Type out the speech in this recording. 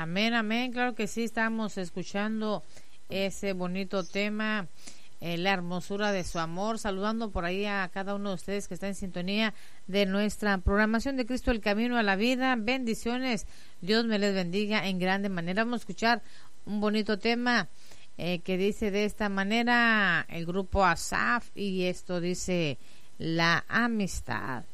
Amén, amén, claro que sí, estamos escuchando ese bonito tema, la hermosura de su amor, saludando por ahí a cada uno de ustedes que está en sintonía de nuestra programación de Cristo el Camino a la Vida. Bendiciones, Dios me les bendiga en grande manera. Vamos a escuchar un bonito tema que dice de esta manera el grupo Asaf, y esto dice: la amistad.